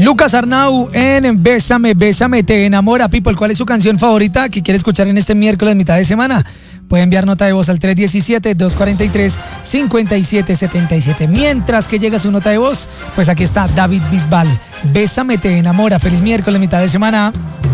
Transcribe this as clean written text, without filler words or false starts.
Lucas Arnau en Bésame, Bésame, te enamora. People, ¿cuál es su canción favorita que quiere escuchar en este miércoles mitad de semana? Puede enviar nota de voz al 317-243-5777. Mientras que llega su nota de voz, pues aquí está David Bisbal. Bésame, te enamora. Feliz miércoles mitad de semana.